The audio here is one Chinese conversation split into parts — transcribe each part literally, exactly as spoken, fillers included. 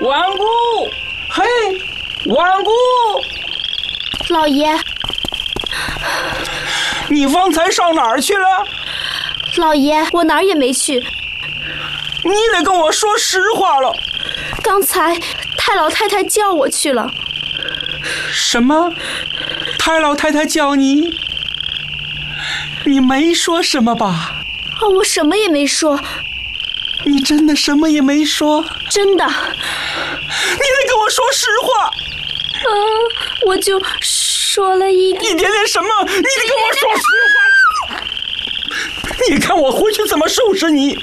顽固，嘿，顽固， 老爷， 你方才上哪儿去了？ 老爷，我哪儿也没去。 你得跟我说实话了。 刚才太老太太叫我去了。 什么？太老太太叫你？你没说什么吧？ 哦，我什么也没说。 你真的什么也没说？ 真的。你得跟我说实话。 嗯，我就说了一点。 一点点什么？你得跟我说实话。你看我回去怎么收拾你？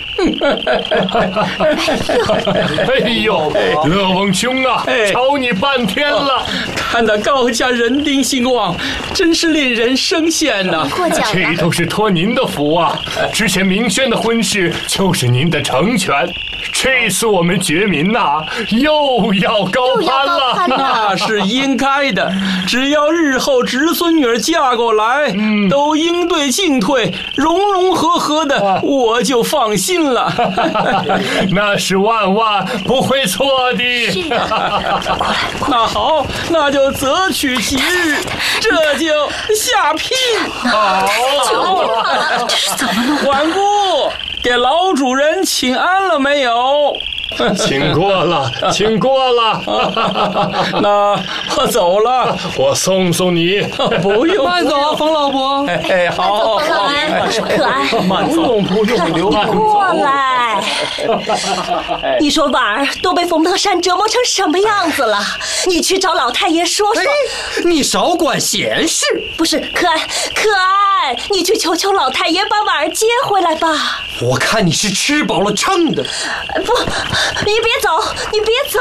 哎呦，乐翁兄啊，瞧你半天了。 看得高家人丁兴旺，真是令人生羡呐！ 过奖了， 这都是托您的福啊！之前明轩的婚事就是您的成全，这次我们觉民呐、啊、又要高攀了。 那是应该的，只要日后侄孙女儿嫁过来，嗯、都应对进退，融融合合的，啊、我就放心了。 那是万万不会错的。 是的。过来， 那好，那就择取吉日，这就下聘。 好， 这是怎么了？ 顽固，给老主人请安了没有？ 请过了，请过了。 那我走了， 我送送你。 不用， 慢走，冯老伯。 哎，好， 可爱，可爱， 慢走，不用，留慢走。 过来。你说婉儿都被冯德山折磨成什么样子了？你去找老太爷说说。 你少管闲事。 不是，可爱，可爱，你去求求老太爷把婉儿接回来吧。 我看你是吃饱了撑的。 不，你别走，你别走。